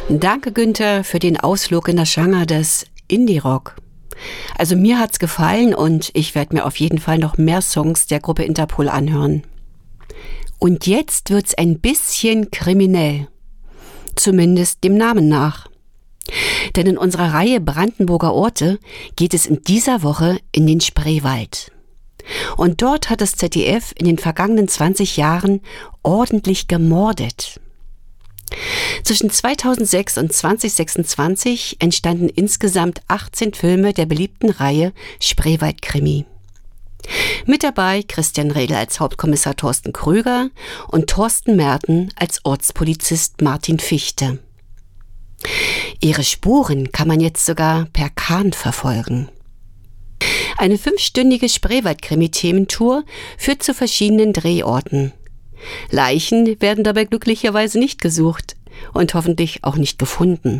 Danke, Günther, für den Ausflug in das Genre des Indie-Rock. Also mir hat's gefallen und ich werde mir auf jeden Fall noch mehr Songs der Gruppe Interpol anhören. Und jetzt wird's ein bisschen kriminell. Zumindest dem Namen nach. Denn in unserer Reihe Brandenburger Orte geht es in dieser Woche in den Spreewald. Und dort hat das ZDF in den vergangenen 20 Jahren ordentlich gemordet. Zwischen 2006 und 2026 entstanden insgesamt 18 Filme der beliebten Reihe Spreewald-Krimi. Mit dabei Christian Redl als Hauptkommissar Thorsten Krüger und Thorsten Merten als Ortspolizist Martin Fichte. Ihre Spuren kann man jetzt sogar per Kahn verfolgen. Eine 5-stündige Spreewald-Krimi-Thementour führt zu verschiedenen Drehorten. Leichen werden dabei glücklicherweise nicht gesucht und hoffentlich auch nicht gefunden.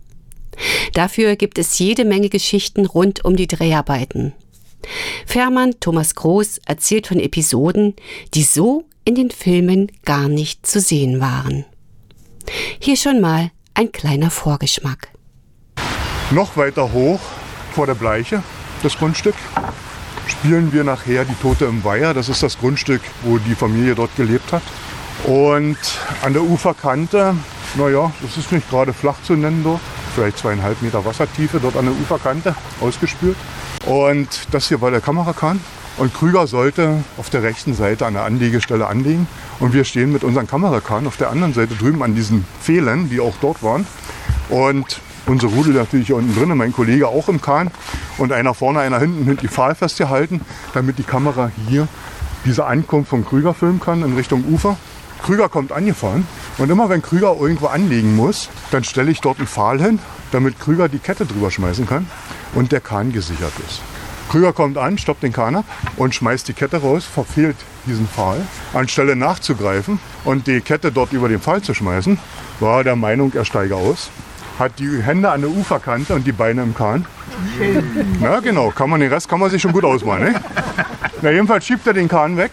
Dafür gibt es jede Menge Geschichten rund um die Dreharbeiten. Fährmann Thomas Groß erzählt von Episoden, die so in den Filmen gar nicht zu sehen waren. Hier schon mal ein kleiner Vorgeschmack. Noch weiter hoch vor der Bleiche, das Grundstück, spielen wir nachher die Tote im Weiher. Das ist das Grundstück, wo die Familie dort gelebt hat. Und an der Uferkante, das ist nicht gerade flach zu nennen dort, vielleicht 2,5 Meter Wassertiefe dort an der Uferkante ausgespült. Und das hier war der Kamerakahn. Und Krüger sollte auf der rechten Seite an der Anlegestelle anlegen. Und wir stehen mit unserem Kamerakahn auf der anderen Seite drüben an diesen Pfählen, die auch dort waren. Und unsere Rudel natürlich hier unten drin, mein Kollege auch im Kahn. Und einer vorne, einer hinten die Pfahl festgehalten, damit die Kamera hier diese Ankunft von Krüger filmen kann in Richtung Ufer. Krüger kommt angefahren. Und immer wenn Krüger irgendwo anlegen muss, dann stelle ich dort einen Pfahl hin, damit Krüger die Kette drüber schmeißen kann und der Kahn gesichert ist. Krüger kommt an, stoppt den Kahn ab und schmeißt die Kette raus, verfehlt diesen Pfahl. Anstelle nachzugreifen und die Kette dort über den Pfahl zu schmeißen, war er der Meinung, er steige aus. Hat die Hände an der Uferkante und die Beine im Kahn. Na genau, den Rest kann man sich schon gut ausmalen. Ne? Na, jedenfalls schiebt er den Kahn weg.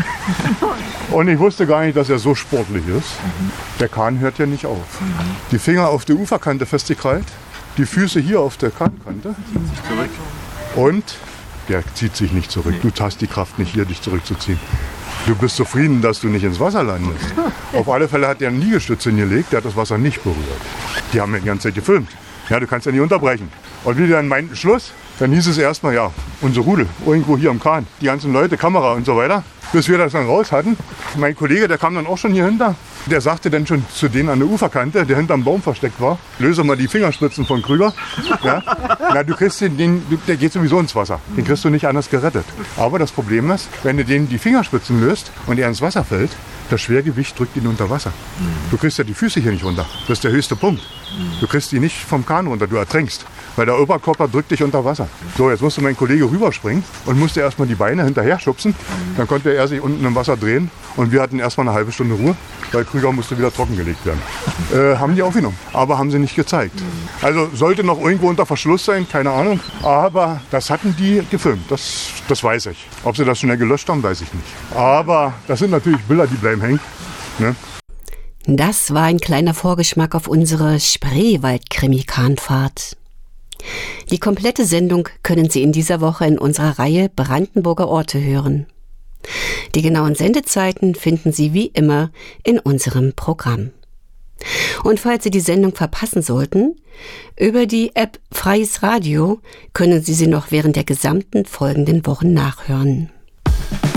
Und ich wusste gar nicht, dass er so sportlich ist. Der Kahn hört ja nicht auf. Die Finger auf der Uferkante festgekrallt, die Füße hier auf der Kahnkante. Und der zieht sich nicht zurück. Du hast die Kraft nicht, hier dich zurückzuziehen. Du bist zufrieden, dass du nicht ins Wasser landest. Auf alle Fälle hat er einen Liegestütz hingelegt, der hat das Wasser nicht berührt. Die haben ja die ganze Zeit gefilmt. Ja, du kannst ja nicht unterbrechen. Und wie die dann meinten, Schluss, dann hieß es erstmal, unser Rudel, irgendwo hier im Kahn, die ganzen Leute, Kamera und so weiter. Bis wir das dann raus hatten. Mein Kollege, der kam dann auch schon hier hinter. Der sagte dann schon zu denen an der Uferkante, der hinterm Baum versteckt war, löse mal die Fingerspitzen von Krüger. Ja? Na, du kriegst der geht sowieso ins Wasser. Den kriegst du nicht anders gerettet. Aber das Problem ist, wenn du denen die Fingerspitzen löst und er ins Wasser fällt, das Schwergewicht drückt ihn unter Wasser. Du kriegst ja die Füße hier nicht runter. Das ist der höchste Punkt. Du kriegst die nicht vom Kahn runter, du ertrinkst. Weil der Oberkörper drückt dich unter Wasser. So, jetzt musste mein Kollege rüberspringen und musste erstmal die Beine hinterher schubsen. Dann konnte er sich unten im Wasser drehen und wir hatten erstmal eine halbe Stunde Ruhe, weil Krüger musste wieder trockengelegt werden. Haben die aufgenommen, aber haben sie nicht gezeigt. Also sollte noch irgendwo unter Verschluss sein, keine Ahnung. Aber das hatten die gefilmt, das weiß ich. Ob sie das schnell gelöscht haben, weiß ich nicht. Aber das sind natürlich Bilder, die bleiben hängen. Ne? Das war ein kleiner Vorgeschmack auf unsere Spreewald-Krimi-Kahnfahrt. Die komplette Sendung können Sie in dieser Woche in unserer Reihe Brandenburger Orte hören. Die genauen Sendezeiten finden Sie wie immer in unserem Programm. Und falls Sie die Sendung verpassen sollten, über die App Freies Radio können Sie sie noch während der gesamten folgenden Wochen nachhören.